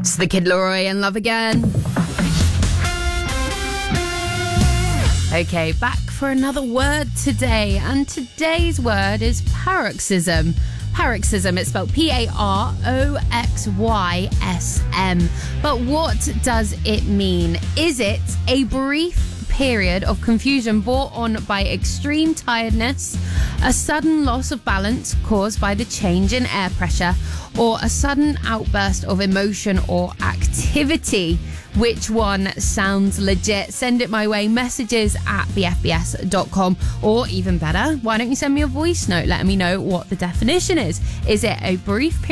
It's the Kid Laroi and Love Again. Okay, back for another word today, and today's word is paroxysm. Paroxysm, it's spelled Paroxysm. But what does it mean? Is it a brief period of confusion brought on by extreme tiredness, a sudden loss of balance caused by the change in air pressure, or a sudden outburst of emotion or activity? Which one sounds legit? Send it my way, messages at bfbs.com, or even better, why don't you send me a voice note letting me know what the definition is? Is it a brief period